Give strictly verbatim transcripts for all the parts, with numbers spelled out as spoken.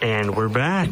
And we're back.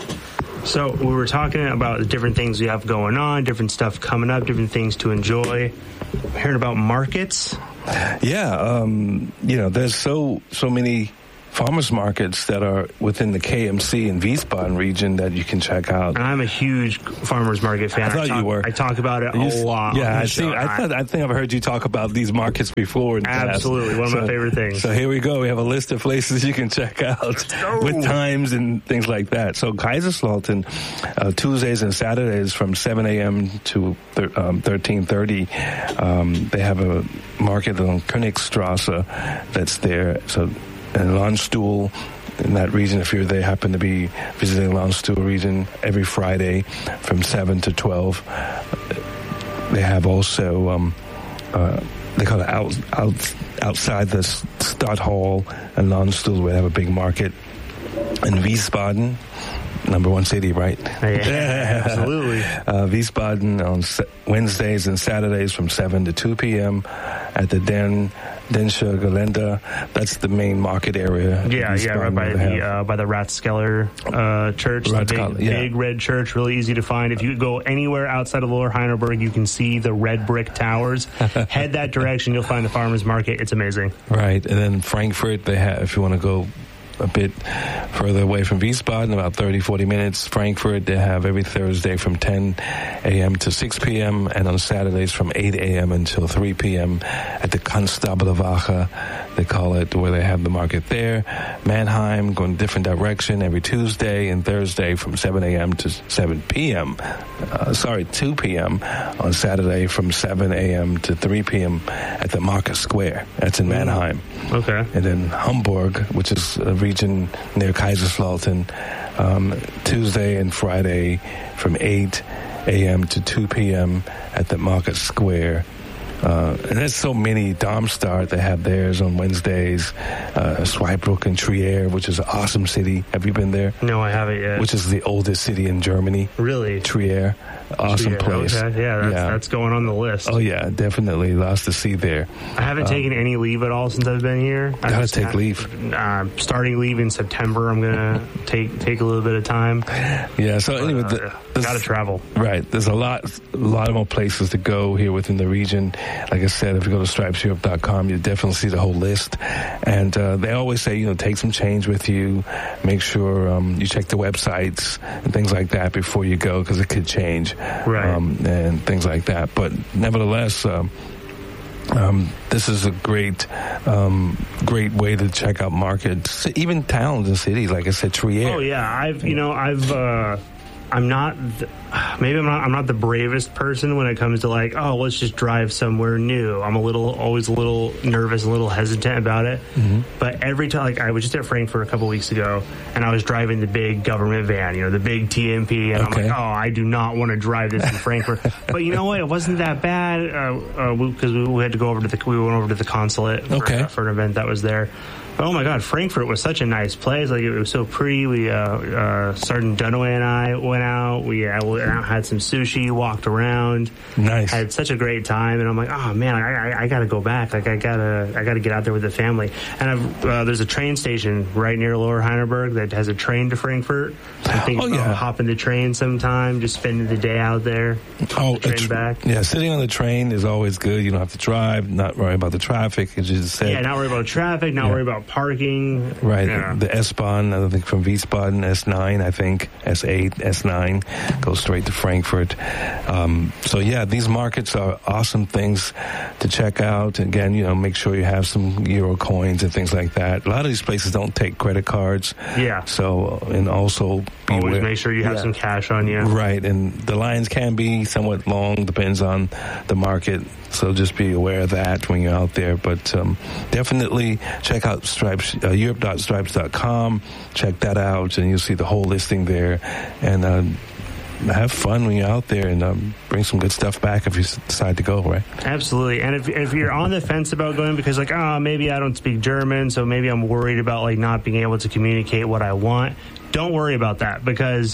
So we were talking about the different things we have going on, different stuff coming up, different things to enjoy. Hearing about markets. Yeah, um, you know, there's so so many farmers markets that are within the K M C and Wiesbaden region that you can check out. I'm a huge farmers market fan. I thought I talk, you were. I talk about it you, a lot. Yeah, I see. I thought I think I've heard you talk about these markets before. In Absolutely, one of so, my favorite things. So here we go. We have a list of places you can check out with times and things like that. So Kaiserslautern, uh, Tuesdays and Saturdays from seven a.m. to thir- um, thirteen thirty. Um, they have a market on Königstrasse that's there. So and Landstuhl in that region, if you're there, happen to be visiting Landstuhl region every Friday from seven to twelve. They have also, um, uh, they call it out, out, outside the Stadthall and Landstuhl, where they have a big market. In Wiesbaden, number one city, right? Yeah, absolutely. uh, Wiesbaden on Wednesdays and Saturdays from seven to two p.m. at the Den Denscher Gelände. That's the main market area. Yeah, yeah, right by the uh, by the Rathskeller uh, church, the big, yeah. big red church, really easy to find. If you go anywhere outside of Lower Heidelberg, you can see the red brick towers. Head that direction, you'll find the farmers market. It's amazing. Right, and then Frankfurt, they have, if you want to go a bit further away from Wiesbaden, about thirty, forty minutes. Frankfurt, they have every Thursday from ten a.m. to six p.m. and on Saturdays from eight a.m. until three p.m. at the Konstablerwache, they call it, where they have the market there. Mannheim, going a different direction every Tuesday and Thursday from seven a.m. to seven p.m. Uh, sorry, two p.m. on Saturday from seven a.m. to three p.m. at the Market Square. That's in Mannheim. Okay. And then Hamburg, which is a region near Kaiserslautern, um, Tuesday and Friday from eight a.m. to two p.m. at the Market Square. Uh, and there's so many. Darmstadt, they have theirs on Wednesdays. Uh, Zweibrück and Trier, which is an awesome city. Have you been there? No, I haven't yet. Which is the oldest city in Germany. Really? Trier. Awesome Trier, place. Okay. Yeah, that's, yeah, that's going on the list. Oh, yeah, definitely. Lots to see there. I haven't um, taken any leave at all since I've been here. Gotta take have, leave. Uh, starting leave in September, I'm going to take take a little bit of time. Yeah, so but, anyway. Uh, Gotta travel. Right. There's a lot, a lot more places to go here within the region. Like I said, if you go to stripes europe dot com, you definitely see the whole list. And uh, they always say, you know, take some change with you. Make sure um, you check the websites and things like that before you go, because it could change. Right. Um, and things like that. But nevertheless, um, Um, this is a great, um, great way to check out markets, even towns and cities. Like I said, Trier. Oh yeah, I've you know I've uh, I'm not the, maybe I'm not I'm not the bravest person when it comes to like, oh, let's just drive somewhere new. I'm a little always a little nervous, a little hesitant about it. Mm-hmm. But every time, like I was just at Frankfurt a couple weeks ago, and I was driving the big government van, you know, the big T M P, and okay. I'm like, oh, I do not want to drive this in Frankfurt. But you know what? It wasn't that bad because uh, uh, we, we had to go over to the we went over to the consulate for, okay. uh, for an event that was there. Oh my God, Frankfurt was such a nice place. Like, it was so pretty. We, uh, uh, Sergeant Dunaway and I went out. We uh, went out, had some sushi, walked around. Nice. Had such a great time. And I'm like, oh man, I, I, I gotta go back. Like, I gotta, I gotta get out there with the family. And I've, uh, there's a train station right near Lower Heidelberg that has a train to Frankfurt. I think oh, yeah. I'll hop in the train sometime, just spending the day out there. Oh, the train tr- back. Yeah, sitting on the train is always good. You don't have to drive, not worry about the traffic. As you just said. Yeah, not worry about traffic, not yeah. worry about parking. Right. Yeah. The S-Bahn, I think from Wiesbaden, S nine, I think, S eight, S nine, goes straight to Frankfurt. Um, so, yeah, these markets are awesome things to check out. Again, you know, make sure you have some Euro coins and things like that. A lot of these places don't take credit cards. Yeah. So, and also be always aware, make sure you have yeah. some cash on you. Right. And the lines can be somewhat long, depends on the market. So just be aware of that when you're out there. But um, definitely check out Stripes, uh, europe dot stripes dot com. Check that out, and you'll see the whole listing there. And uh, have fun when you're out there, and um, bring some good stuff back if you decide to go, right? Absolutely. And if, if you're on the fence about going because, like, oh, maybe I don't speak German, so maybe I'm worried about, like, not being able to communicate what I want, don't worry about that, because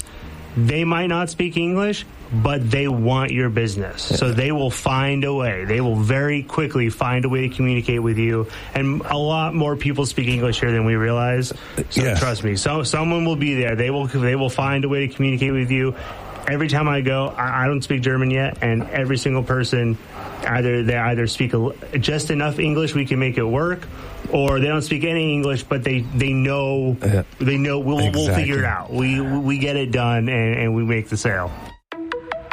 they might not speak English, but they want your business. Yeah. So they will find a way. They will very quickly find a way to communicate with you. And a lot more people speak English here than we realize. So yes. Trust me, so someone will be there. They will they will find a way to communicate with you. Every time I go, I, I don't speak German yet, and every single person, either they either speak a, just enough English we can make it work, or they don't speak any English, but they, they know, yeah. they know we'll, exactly. we'll figure it out. We we get it done, and, and we make the sale.